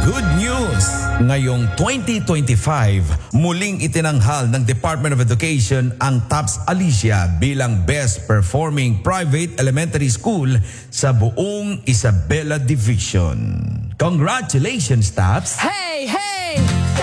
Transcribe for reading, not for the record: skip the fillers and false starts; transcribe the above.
Good news! Ngayong 2025, muling itinanghal ng Department of Education ang TAPS Alicia bilang Best Performing Private Elementary School sa buong Isabela Division. Congratulations, TAPS! Hey, hey!